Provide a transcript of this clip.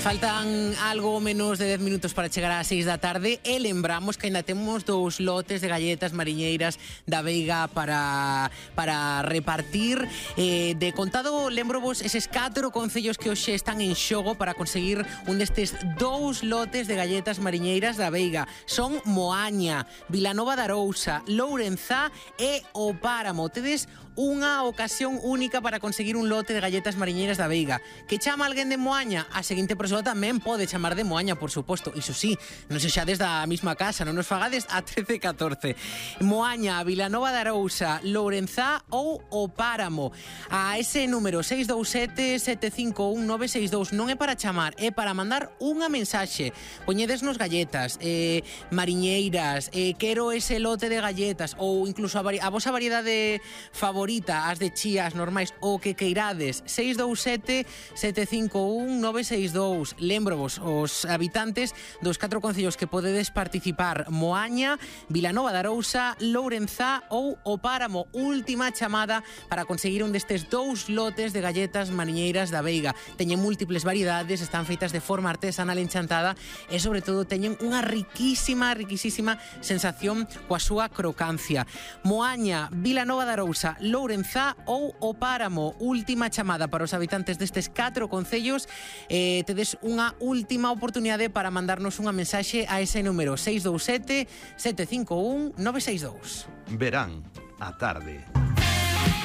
Faltan algo menos de 10 minutos para chegar ás 6 da tarde e lembramos que ainda temos 2 lotes de galletas mariñeiras da Veiga para repartir. De contado, lembrovos eses 4 concellos que hoxe están en xogo para conseguir un destes 2 lotes de galletas mariñeiras da Veiga. Son Moaña, Vilanova de Arousa, Lourenzá e O Páramo. Tedes unha ocasión única para conseguir un lote de galletas mariñeiras da Veiga. Que chama alguén de Moaña? A seguinte persoa tamén pode chamar de Moaña, por suposto. Iso sí, non sexades da mesma casa, non nos fagades a 13-14. Moaña, Vilanova de Arousa, Lourenzá ou O Páramo. A ese número 627-751-962 non é para chamar, é para mandar unha mensaxe. Poñedesnos galletas, mariñeiras, quero ese lote de galletas ou incluso a vosa variedade favorita, as de chías normais, o que queirades. 627-751-962. Lembrovos os habitantes dos 4 concellos que podedes participar: Moaña, Vilanova de Arousa, Lourenzá ou O Páramo. Última chamada para conseguir un destes 2 lotes de galletas mariñeiras da Veiga. Teñen múltiples variedades, están feitas de forma artesanal enchantada e sobre todo teñen unha riquísima sensación coa súa crocancia. Moaña, Vilanova de Arousa, Lourenzá ou O Páramo. Última chamada para os habitantes destes 4 concellos. Tedes unha última oportunidade para mandarnos unha mensaxe a ese número 627-751-962. Verán, a tarde.